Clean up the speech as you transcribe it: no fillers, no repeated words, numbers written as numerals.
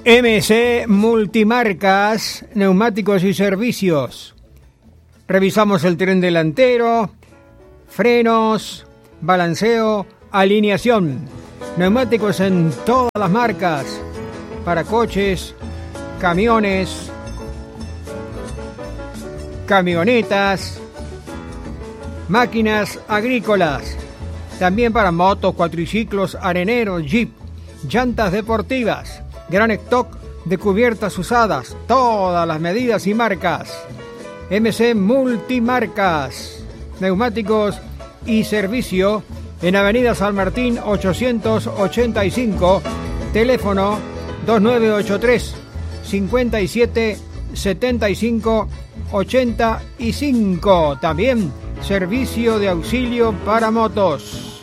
MC Multimarcas, neumáticos y servicios. Revisamos el tren delantero, frenos, balanceo, alineación. Neumáticos en todas las marcas, para coches, camiones, camionetas, máquinas agrícolas. También para motos, cuatriciclos, areneros, jeep, llantas deportivas. Gran stock de cubiertas usadas, todas las medidas y marcas. MC Multimarcas, neumáticos y servicio en Avenida San Martín 885, teléfono 2983 57 75 85. También servicio de auxilio para motos.